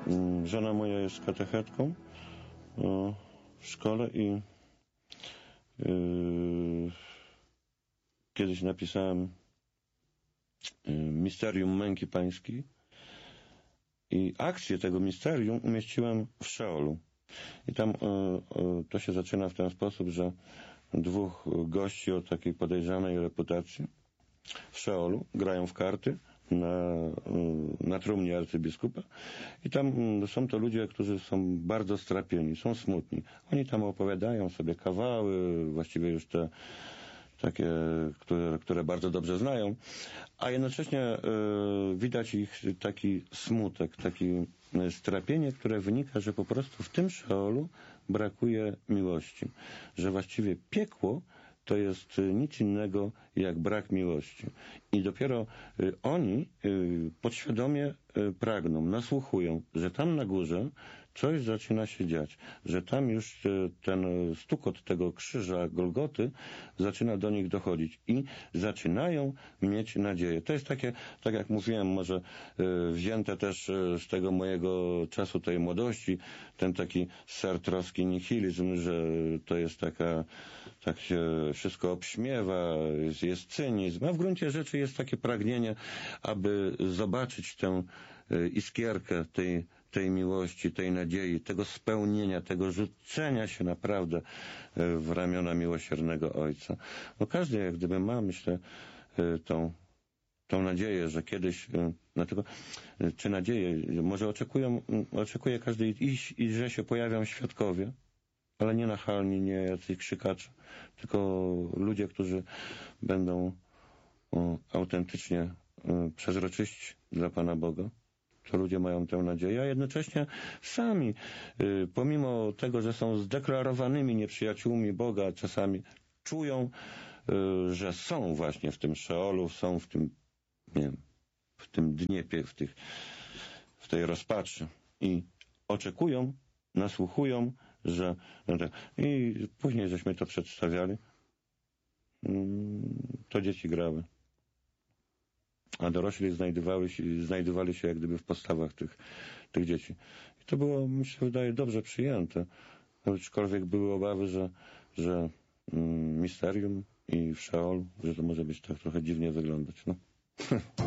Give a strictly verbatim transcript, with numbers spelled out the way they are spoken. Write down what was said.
Żona moja jest katechetką w szkole i yy, kiedyś napisałem yy, Misterium Męki Pańskiej i akcję tego misterium umieściłem w Szeolu. I tam yy, yy, to się zaczyna w ten sposób, że dwóch gości o takiej podejrzanej reputacji w Szeolu grają w karty na, na trumnie arcybiskupa i tam są to ludzie, którzy są bardzo strapieni, są smutni. Oni tam opowiadają sobie kawały, właściwie już te takie, które, które bardzo dobrze znają, a jednocześnie y, widać ich taki smutek, taki strapienie, które wynika, że po prostu w tym Szeolu brakuje miłości, że właściwie piekło to jest nic innego jak brak miłości. I dopiero y, oni y, podświadomie y, pragną, nasłuchują, że tam na górze coś zaczyna się dziać, że tam już y, ten stukot tego krzyża Golgoty zaczyna do nich dochodzić i zaczynają mieć nadzieję. To jest takie, tak jak mówiłem, może y, wzięte też y, z tego mojego czasu tej młodości, ten taki sartrowski nihilizm, że to jest taka, tak się wszystko obśmiewa, jest, jest cynizm, a w gruncie rzeczy jest takie pragnienie, aby zobaczyć tę iskierkę tej, tej miłości, tej nadziei, tego spełnienia, tego rzucenia się naprawdę w ramiona miłosiernego Ojca. No każdy jak gdyby ma, myślę, tą, tą nadzieję, że kiedyś, dlatego, czy nadzieję, może oczekują, oczekuje każdy i, i że się pojawią świadkowie, ale nie nachalni, nie jacyś krzykacze, tylko ludzie, którzy będą o, autentycznie o, przezroczyści dla Pana Boga. To ludzie mają tę nadzieję, a jednocześnie sami, y, pomimo tego, że są zdeklarowanymi nieprzyjaciółmi Boga, czasami czują, y, że są właśnie w tym Szeolu, są w tym, nie wiem, w tym dniepie, w, tych, w tej rozpaczy i oczekują, nasłuchują, że i później żeśmy to przedstawiali, to dzieci grały, a dorośli znajdowali się, znajdowali się jak gdyby w postawach tych, tych dzieci. I to było, mi się wydaje, dobrze przyjęte, aczkolwiek były obawy, że, że mm, misterium i w Szeolu, że to może być tak trochę dziwnie wyglądać. No.